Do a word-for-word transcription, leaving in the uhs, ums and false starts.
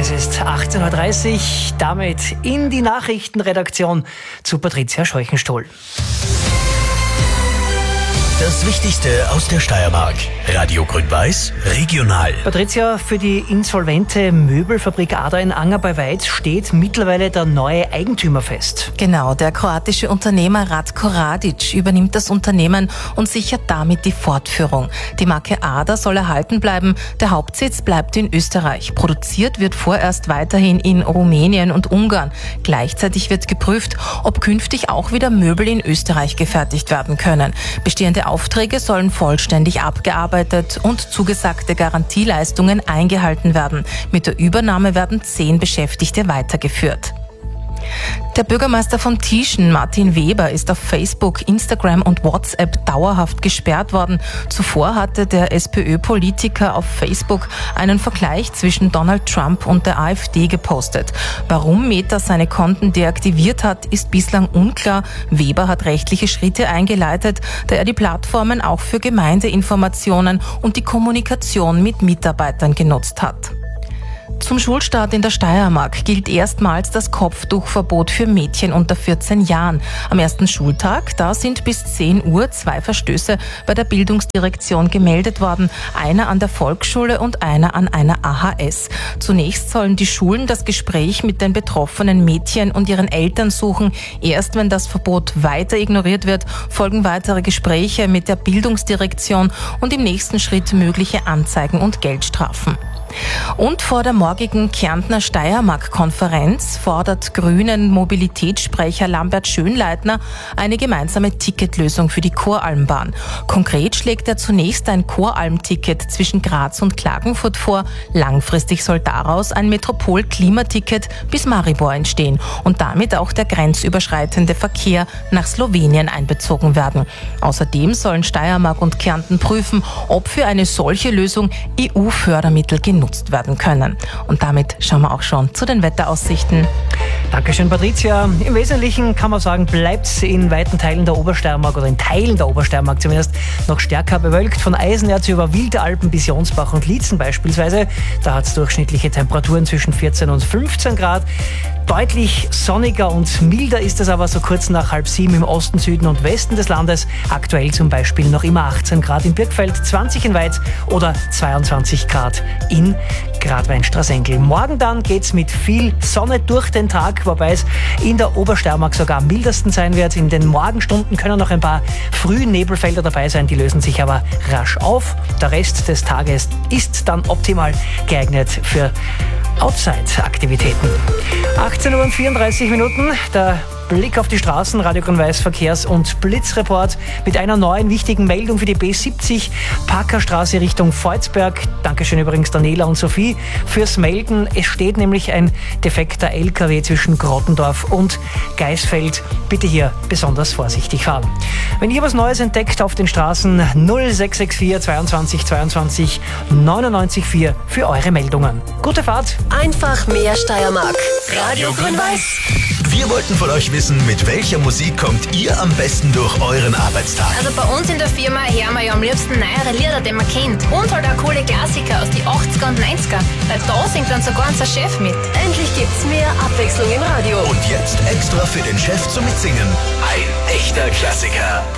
Es ist achtzehn Uhr dreißig, damit in die Nachrichtenredaktion zu Patricia Scheuchenstohl. Das Wichtigste aus der Steiermark. Radio Grün-Weiß, regional. Patricia, für die insolvente Möbelfabrik Ada in Anger bei Weiz steht mittlerweile der neue Eigentümer fest. Genau, der kroatische Unternehmer Ratko Radic übernimmt das Unternehmen und sichert damit die Fortführung. Die Marke Ada soll erhalten bleiben, der Hauptsitz bleibt in Österreich. Produziert wird vorerst weiterhin in Rumänien und Ungarn. Gleichzeitig wird geprüft, ob künftig auch wieder Möbel in Österreich gefertigt werden können. Bestehende Aufträge sollen vollständig abgearbeitet und zugesagte Garantieleistungen eingehalten werden. Mit der Übernahme werden zehn Beschäftigte weitergeführt. Der Bürgermeister von Tieschen, Martin Weber, ist auf Facebook, Instagram und WhatsApp dauerhaft gesperrt worden. Zuvor hatte der SPÖ-Politiker auf Facebook einen Vergleich zwischen Donald Trump und der AfD gepostet. Warum Meta seine Konten deaktiviert hat, ist bislang unklar. Weber hat rechtliche Schritte eingeleitet, da er die Plattformen auch für Gemeindeinformationen und die Kommunikation mit Mitarbeitern genutzt hat. Zum Schulstart in der Steiermark gilt erstmals das Kopftuchverbot für Mädchen unter vierzehn Jahren. Am ersten Schultag, da sind bis zehn Uhr zwei Verstöße bei der Bildungsdirektion gemeldet worden. Einer an der Volksschule und einer an einer A H S. Zunächst sollen die Schulen das Gespräch mit den betroffenen Mädchen und ihren Eltern suchen. Erst wenn das Verbot weiter ignoriert wird, folgen weitere Gespräche mit der Bildungsdirektion und im nächsten Schritt mögliche Anzeigen und Geldstrafen. Und vor der morgigen Kärntner Steiermark-Konferenz fordert Grünen Mobilitätssprecher Lambert Schönleitner eine gemeinsame Ticketlösung für die Koralmbahn. Konkret schlägt er zunächst ein Koralm-Ticket zwischen Graz und Klagenfurt vor. Langfristig soll daraus ein Metropol-Klimaticket bis Maribor entstehen und damit auch der grenzüberschreitende Verkehr nach Slowenien einbezogen werden. Außerdem sollen Steiermark und Kärnten prüfen, ob für eine solche Lösung E U-Fördermittel genutzt werden können. Und damit schauen wir auch schon zu den Wetteraussichten. Dankeschön, Patricia. Im Wesentlichen kann man sagen, bleibt es in weiten Teilen der Obersteiermark oder in Teilen der Obersteiermark zumindest noch stärker bewölkt. Von Eisenerz über Wilde Alpen bis Jonsbach und Liezen beispielsweise. Da hat es durchschnittliche Temperaturen zwischen vierzehn und fünfzehn Grad. Deutlich sonniger und milder ist es aber so kurz nach halb sieben im Osten, Süden und Westen des Landes. Aktuell zum Beispiel noch immer achtzehn Grad in Birkfeld, zwanzig in Weiz oder zweiundzwanzig Grad in Gradweinstra-Senkel. Morgen dann geht's mit viel Sonne durch den Tag, wobei es in der Obersteiermark sogar am mildesten sein wird. In den Morgenstunden können noch ein paar Frühnebelfelder dabei sein, die lösen sich aber rasch auf. Der Rest des Tages ist dann optimal geeignet für Outside-Aktivitäten. achtzehn Uhr und vierunddreißig Minuten, der Blick auf die Straßen, Radio Grün-Weiß Verkehrs- und Blitzreport mit einer neuen wichtigen Meldung für die B siebzig, Packerstraße Richtung Volzberg. Dankeschön übrigens Daniela und Sophie fürs Melden. Es steht nämlich ein defekter L K W zwischen Grottendorf und Geisfeld. Bitte hier besonders vorsichtig fahren. Wenn ihr was Neues entdeckt auf den Straßen, null sechs sechs vier zweiundzwanzig zweiundzwanzig neunundneunzig vier für eure Meldungen. Gute Fahrt! Einfach mehr Steiermark. Radio Grün-Weiß. Wir wollten von euch wissen, mit welcher Musik kommt ihr am besten durch euren Arbeitstag? Also bei uns in der Firma hören wir ja am liebsten neuere Lieder, die man kennt. Und halt auch coole Klassiker aus den achtziger und neunziger. Weil da singt dann sogar unser Chef mit. Endlich gibt's mehr Abwechslung im Radio. Und jetzt extra für den Chef zum Mitsingen. Ein echter Klassiker.